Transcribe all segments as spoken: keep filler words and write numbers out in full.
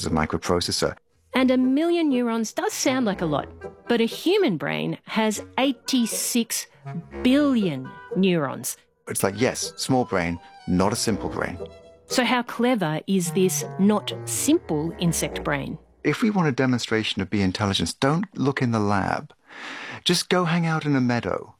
as a microprocessor. And a million neurons does sound like a lot, but a human brain has eighty-six billion neurons. It's like, yes, small brain, not a simple brain. So how clever is this not simple insect brain? If we want a demonstration of bee intelligence, don't look in the lab. Just go hang out in a meadow.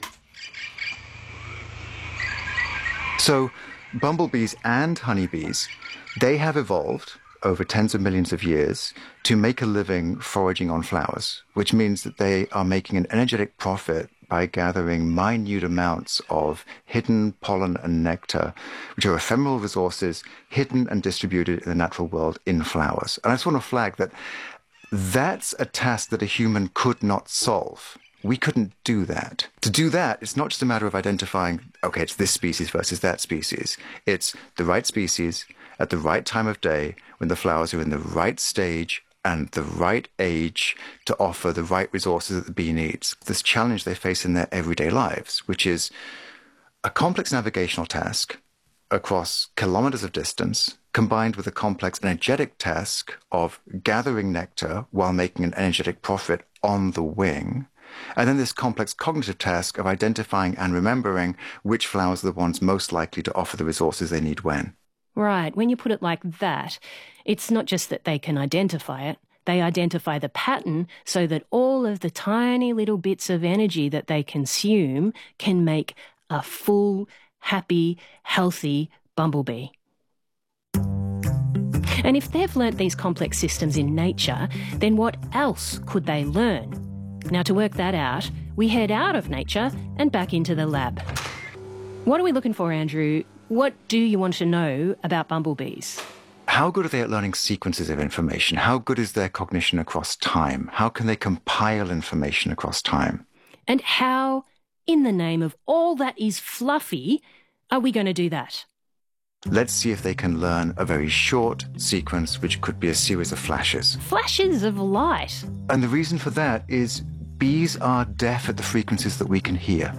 So bumblebees and honeybees, they have evolved over tens of millions of years to make a living foraging on flowers, which means that they are making an energetic profit by gathering minute amounts of hidden pollen and nectar, which are ephemeral resources hidden and distributed in the natural world in flowers. And I just want to flag that that's a task that a human could not solve. We couldn't do that. To do that, it's not just a matter of identifying, okay, it's this species versus that species. It's the right species at the right time of day when the flowers are in the right stage and the right age to offer the right resources that the bee needs. This challenge they face in their everyday lives, which is a complex navigational task across kilometers of distance, combined with a complex energetic task of gathering nectar while making an energetic profit on the wing, and then this complex cognitive task of identifying and remembering which flowers are the ones most likely to offer the resources they need when. Right. When you put it like that, it's not just that they can identify it, they identify the pattern so that all of the tiny little bits of energy that they consume can make a full, happy, healthy bumblebee. And if they've learnt these complex systems in nature, then what else could they learn? Now, to work that out, we head out of nature and back into the lab. What are we looking for, Andrew? What do you want to know about bumblebees? How good are they at learning sequences of information? How good is their cognition across time? How can they compile information across time? And how, in the name of all that is fluffy, are we going to do that? Let's see if they can learn a very short sequence, which could be a series of flashes. Flashes of light? And the reason for that is bees are deaf at the frequencies that we can hear.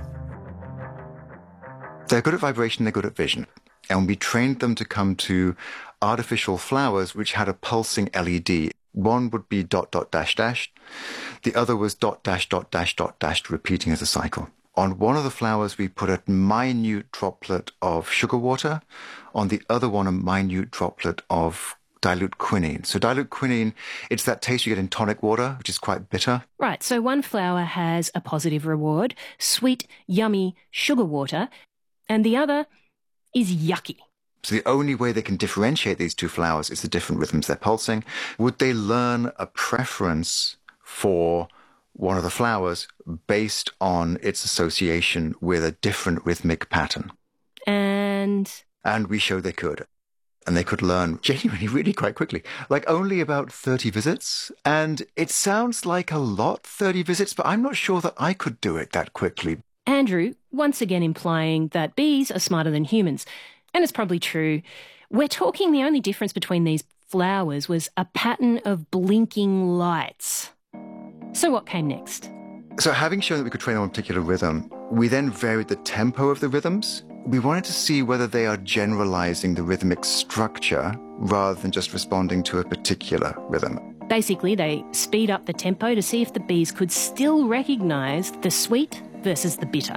They're good at vibration, they're good at vision. And we trained them to come to artificial flowers which had a pulsing L E D. One would be dot, dot, dash, dash. The other was dot, dash, dot, dash, dot, dash, repeating as a cycle. On one of the flowers, we put a minute droplet of sugar water. On the other one, a minute droplet of dilute quinine. So dilute quinine, it's that taste you get in tonic water, which is quite bitter. Right, so one flower has a positive reward, sweet, yummy sugar water, and the other is yucky. So the only way they can differentiate these two flowers is the different rhythms they're pulsing. Would they learn a preference for one of the flowers based on its association with a different rhythmic pattern? And? And we showed they could. And they could learn genuinely really quite quickly, like only about thirty visits. And it sounds like a lot, thirty visits, but I'm not sure that I could do it that quickly. Andrew, once again implying that bees are smarter than humans. And it's probably true. We're talking the only difference between these flowers was a pattern of blinking lights. So what came next? So having shown that we could train on a particular rhythm, we then varied the tempo of the rhythms. We wanted to see whether they are generalizing the rhythmic structure rather than just responding to a particular rhythm. Basically, they speed up the tempo to see if the bees could still recognise the sweet versus the bitter.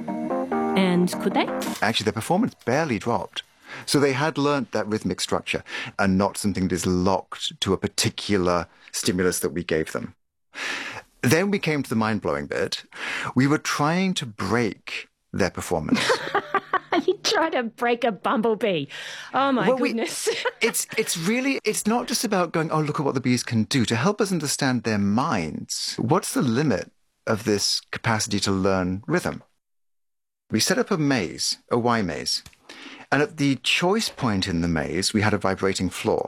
And could they? Actually, their performance barely dropped. So they had learnt that rhythmic structure and not something that is locked to a particular stimulus that we gave them. Then we came to the mind-blowing bit. We were trying to break their performance. You try to break a bumblebee. Oh, my well, goodness. We, it's, it's really, it's not just about going, oh, look at what the bees can do. To help us understand their minds, what's the limit of this capacity to learn rhythm? We set up a maze, a Y maze. And at the choice point in the maze, we had a vibrating floor.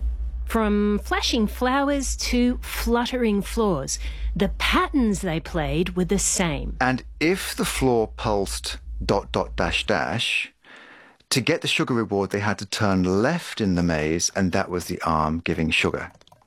From flashing flowers to fluttering floors, the patterns they played were the same. And if the floor pulsed dot, dot, dash, dash, to get the sugar reward, they had to turn left in the maze, and that was the arm giving sugar.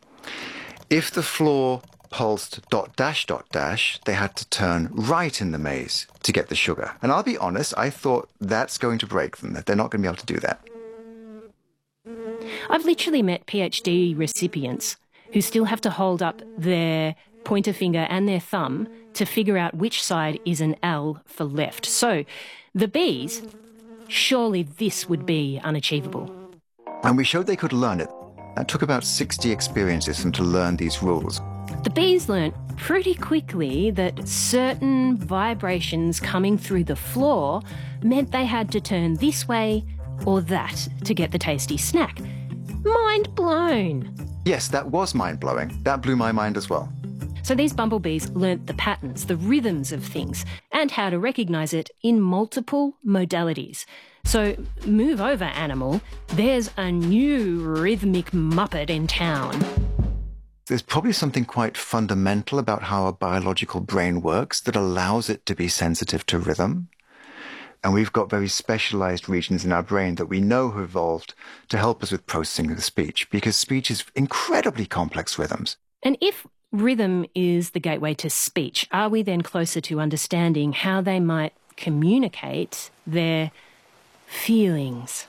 If the floor pulsed dot, dash, dot, dash, they had to turn right in the maze to get the sugar. And I'll be honest, I thought that's going to break them, that they're not going to be able to do that. I've literally met PhD recipients who still have to hold up their pointer finger and their thumb to figure out which side is an L for left. So the bees, surely this would be unachievable. And we showed they could learn it. That took about sixty experiences for them to learn these rules. The bees learnt pretty quickly that certain vibrations coming through the floor meant they had to turn this way or that to get the tasty snack. Mind blown. Yes, that was mind-blowing. That blew my mind as well. So these bumblebees learnt the patterns, the rhythms of things, and how to recognise it in multiple modalities. So move over, animal. There's a new rhythmic muppet in town. There's probably something quite fundamental about how our biological brain works that allows it to be sensitive to rhythm. And we've got very specialized regions in our brain that we know have evolved to help us with processing of the speech, because speech is incredibly complex rhythms. And if rhythm is the gateway to speech, are we then closer to understanding how they might communicate their feelings?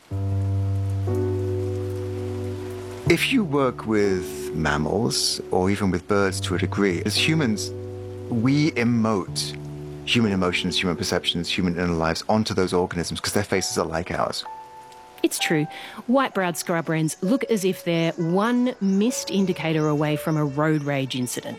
If you work with mammals, or even with birds to a degree, as humans, we emote human emotions, human perceptions, human inner lives onto those organisms because their faces are like ours. It's true. White-browed scrub wrens look as if they're one missed indicator away from a road rage incident.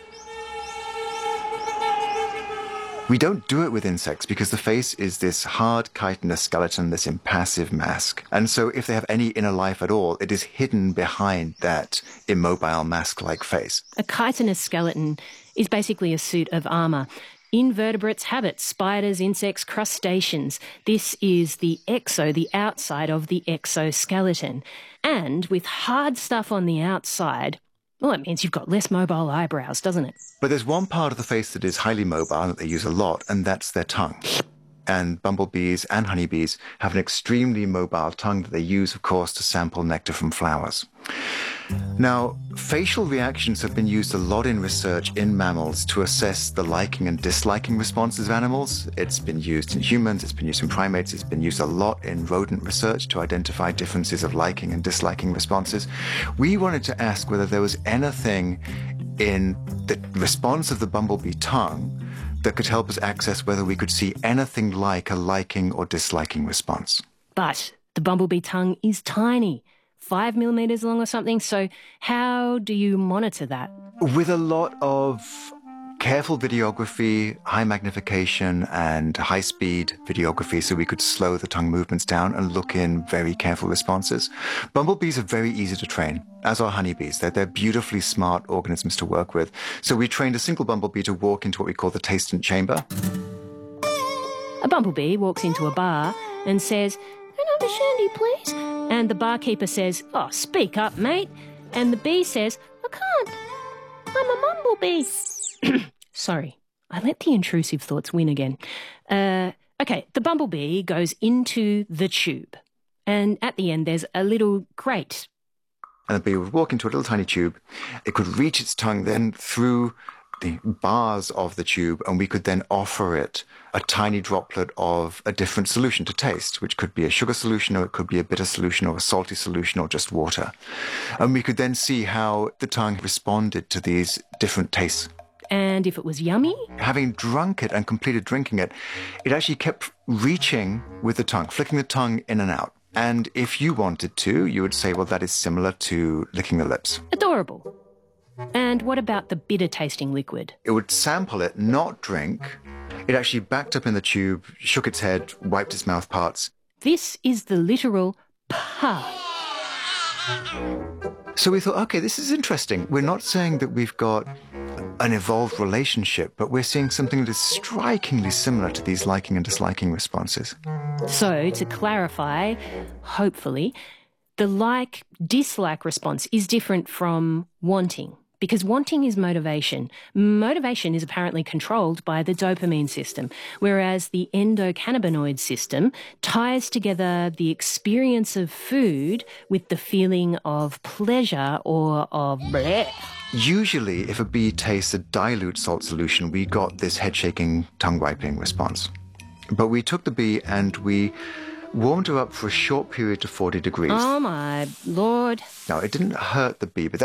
We don't do it with insects because the face is this hard chitinous skeleton, this impassive mask. And so if they have any inner life at all, it is hidden behind that immobile mask-like face. A chitinous skeleton is basically a suit of armour. Invertebrates have it: spiders, insects, crustaceans. This is the exo, the outside of the exoskeleton. And with hard stuff on the outside, well, it means you've got less mobile eyebrows, doesn't it? But there's one part of the face that is highly mobile that they use a lot, and that's their tongue. And bumblebees and honeybees have an extremely mobile tongue that they use, of course, to sample nectar from flowers. Now, facial reactions have been used a lot in research in mammals to assess the liking and disliking responses of animals. It's been used in humans, it's been used in primates, it's been used a lot in rodent research to identify differences of liking and disliking responses. We wanted to ask whether there was anything in the response of the bumblebee tongue that could help us access whether we could see anything like a liking or disliking response. But the bumblebee tongue is tiny, five millimetres long or something, so how do you monitor that? With a lot of careful videography, high magnification and high-speed videography so we could slow the tongue movements down and look in very careful responses. Bumblebees are very easy to train, as are honeybees. They're, they're beautifully smart organisms to work with. So we trained a single bumblebee to walk into what we call the tasting chamber. A bumblebee walks into a bar and says, "Another shandy, please." And the barkeeper says, "Oh, speak up, mate." And the bee says, "I can't. I'm a mumblebee." Sorry, I let the intrusive thoughts win again. Uh, okay, the bumblebee goes into the tube. And at the end, there's a little grate. And the bee would walk into a little tiny tube. It could reach its tongue then through the bars of the tube, and we could then offer it a tiny droplet of a different solution to taste, which could be a sugar solution, or it could be a bitter solution, or a salty solution, or just water. And we could then see how the tongue responded to these different tastes. And if it was yummy? Having drunk it and completed drinking it, it actually kept reaching with the tongue, flicking the tongue in and out. And if you wanted to, you would say, well, that is similar to licking the lips. Adorable. And what about the bitter tasting liquid? It would sample it, not drink. It actually backed up in the tube, shook its head, wiped its mouth parts. This is the literal pah. So we thought, okay, this is interesting. We're not saying that we've got an evolved relationship, but we're seeing something that is strikingly similar to these liking and disliking responses. So, to clarify, hopefully, the like-dislike response is different from wanting, because wanting is motivation. Motivation is apparently controlled by the dopamine system, whereas the endocannabinoid system ties together the experience of food with the feeling of pleasure or of bleh. Usually, if a bee tastes a dilute salt solution, we got this head-shaking, tongue-wiping response. But we took the bee and we warmed her up for a short period to forty degrees. Oh, my Lord. Now, it didn't hurt the bee, but